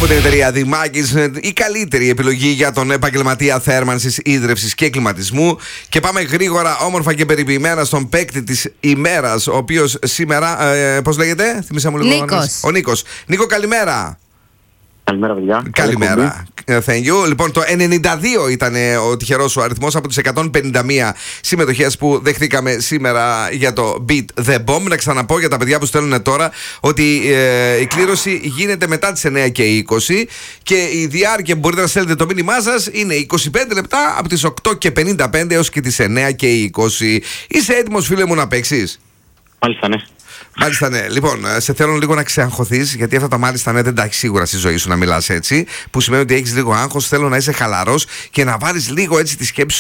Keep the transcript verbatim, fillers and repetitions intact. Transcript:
Από την εταιρεία Δημάκης, η καλύτερη επιλογή για τον επαγγελματία θέρμανσης, ίδρευσης και κλιματισμού. Και πάμε γρήγορα, όμορφα και περιποιημένα στον παίκτη της ημέρας, ο οποίος σήμερα, ε, πώς λέγεται, θυμίσαι μου λίγο. Νίκος. Ο Νίκος. Νίκο, καλημέρα. Καλημέρα, παιδιά. Καλημέρα. Thank you. Λοιπόν, το ενενήντα δύο ήταν ο τυχερός σου αριθμός από τις εκατόν πενήντα μία συμμετοχές που δεχτήκαμε σήμερα για το Beat the Bomb. Να ξαναπώ για τα παιδιά που στέλνουν τώρα ότι ε, η κλήρωση γίνεται μετά τις εννιά και είκοσι και η διάρκεια που μπορείτε να στέλνετε το μήνυμά σας είναι είκοσι πέντε λεπτά από τις οκτώ και πενήντα πέντε έως και τις εννιά και είκοσι. Είσαι έτοιμος, φίλε μου, να παίξεις? Μάλιστα, ναι. Μάλιστα, ναι. Λοιπόν, σε θέλω λίγο να ξεαγχωθείς, γιατί αυτά τα μάλιστα ναι δεν τα έχεις σίγουρα στη ζωή σου να μιλάς έτσι. Που σημαίνει ότι έχεις λίγο άγχος. Θέλω να είσαι χαλαρός και να βάλεις λίγο έτσι τη σκέψη